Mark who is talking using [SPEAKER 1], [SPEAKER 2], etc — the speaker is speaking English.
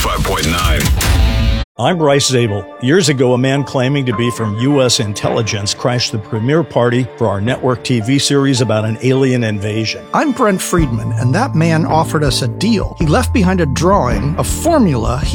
[SPEAKER 1] 105.9.
[SPEAKER 2] I'm Bryce Zabel. Years ago, a man claiming to be from U.S. intelligence crashed the premiere party for our network TV series about an alien invasion.
[SPEAKER 3] I'm Brent Friedman, and that man offered us a deal. He left behind a drawing, a formula